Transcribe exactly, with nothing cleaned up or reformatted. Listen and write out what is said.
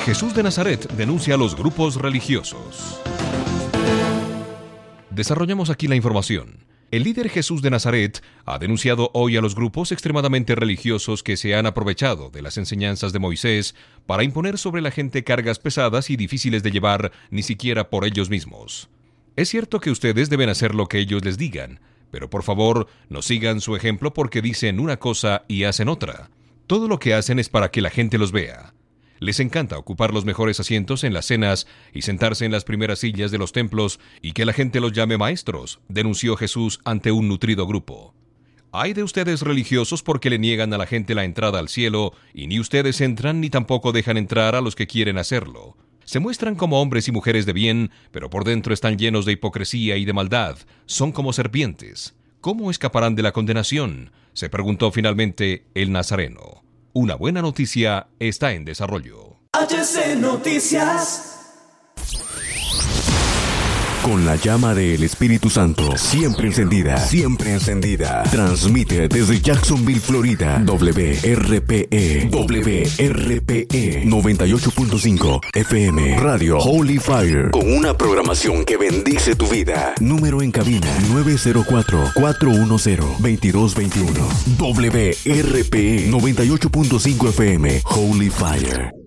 Jesús de Nazaret denuncia a los grupos religiosos. Desarrollamos aquí la información. El líder Jesús de Nazaret ha denunciado hoy a los grupos extremadamente religiosos que se han aprovechado de las enseñanzas de Moisés para imponer sobre la gente cargas pesadas y difíciles de llevar ni siquiera por ellos mismos. Es cierto que ustedes deben hacer lo que ellos les digan, pero por favor no sigan su ejemplo porque dicen una cosa y hacen otra. Todo lo que hacen es para que la gente los vea. Les encanta ocupar los mejores asientos en las cenas y sentarse en las primeras sillas de los templos y que la gente los llame maestros, denunció Jesús ante un nutrido grupo. Hay de ustedes religiosos porque le niegan a la gente la entrada al cielo y ni ustedes entran ni tampoco dejan entrar a los que quieren hacerlo. Se muestran como hombres y mujeres de bien, pero por dentro están llenos de hipocresía y de maldad. Son como serpientes. ¿Cómo escaparán de la condenación?, se preguntó finalmente el nazareno. Una buena noticia está en desarrollo. H C Noticias. Con la llama del Espíritu Santo siempre encendida, siempre encendida. Transmite desde Jacksonville, Florida. W R P E, W R P E noventa y ocho punto cinco F M Radio Holy Fire. Con una programación que bendice tu vida. Número en cabina nueve cero cuatro, cuatro uno cero, dos dos dos uno. W R P E noventa y ocho punto cinco F M Holy Fire.